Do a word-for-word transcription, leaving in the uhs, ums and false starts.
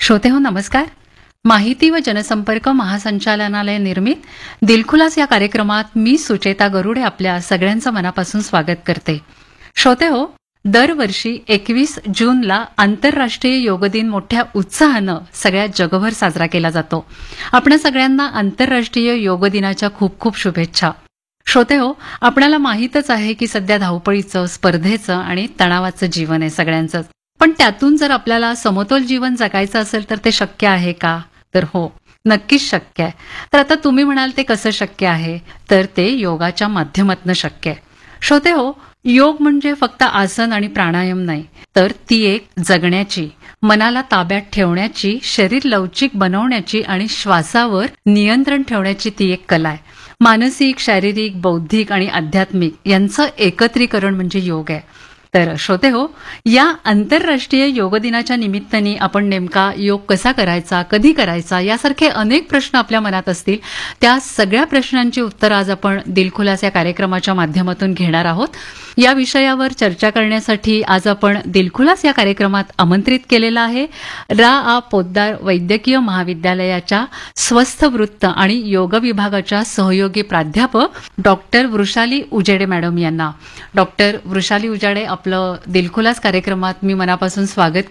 श्रोते हो नमस्कार. माहिती व जनसंपर्क महासंचालनालय निर्मित दिलखुलास या कार्यक्रमात मी सुचेता गरुडे आपल्या सगळ्यांचं मनापासून स्वागत करते. श्रोते हो, दरवर्षी एकवीस जूनला आंतरराष्ट्रीय योग दिन मोठ्या उत्साहानं सगळ्या जगभर साजरा केला जातो. आपण सगळ्यांना आंतरराष्ट्रीय योग दिनाच्या खूप खूप शुभेच्छा. श्रोते हो, आपल्याला माहीतच आहे की सध्या धावपळीचं, स्पर्धेचं आणि तणावाचं जीवन आहे सगळ्यांचंच. पण त्यातून जर आपल्याला समतोल जीवन जगायचं असेल तर ते शक्य आहे का? तर हो, नक्कीच शक्य आहे. तर आता तुम्ही म्हणाल ते कसं शक्य आहे? तर ते योगाच्या माध्यमातून शक्य आहे. श्रोते हो, योग म्हणजे फक्त आसन आणि प्राणायाम नाही, तर ती एक जगण्याची, मनाला ताब्यात ठेवण्याची, शरीर लवचिक बनवण्याची आणि श्वासावर नियंत्रण ठेवण्याची ती एक कला आहे. मानसिक, शारीरिक, बौद्धिक आणि आध्यात्मिक यांचं एकत्रीकरण म्हणजे योग आहे. तर श्रोते हो, या आंतरराष्ट्रीय योग दिनाच्या निमित्ताने आपण नेमका योग कसा करायचा, कधी करायचा यासारखे अनेक प्रश्न आपल्या मनात असतील. त्या सगळ्या प्रश्नांची उत्तर आज आपण दिलखुलास या कार्यक्रमाच्या माध्यमातून घेणार आहोत. या विषयावर चर्चा करण्यासाठी आज आपण दिलखुलास या कार्यक्रमात आमंत्रित केलेला आहे रा आ पोद्दार वैद्यकीय महाविद्यालयाच्या स्वस्थ वृत्त आणि योग विभागाच्या सहयोगी प्राध्यापक डॉक्टर वृषाली उजेडे मॅडम यांना. डॉक्टर वृषाली उजेडे, आपलं दिलखुलास कार्यक्रमात मी मनापासून स्वागत